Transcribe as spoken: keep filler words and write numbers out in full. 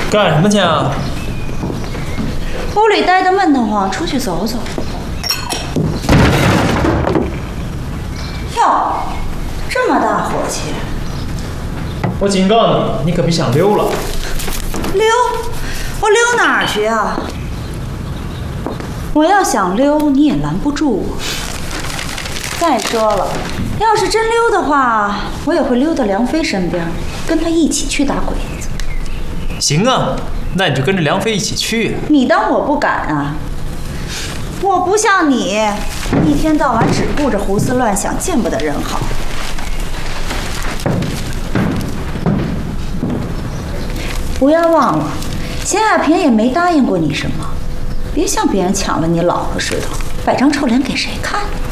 干什么去啊？ 屋里待得闷得慌，出去走走。哟，这么大火气！ 我警告你，你可别想溜了。 溜？我溜哪儿去啊？我要想溜，你也拦不住我。再说了，要是真溜的话，我也会溜到梁飞身边，跟他一起去打鬼子。 行啊，那你就跟着梁飞一起去啊。 你当我不敢啊？我不像你，一天到晚只顾着胡思乱想，见不得人好。不要忘了，秦亚萍也没答应过你什么，别像别人抢了你老婆似的，摆张臭脸给谁看？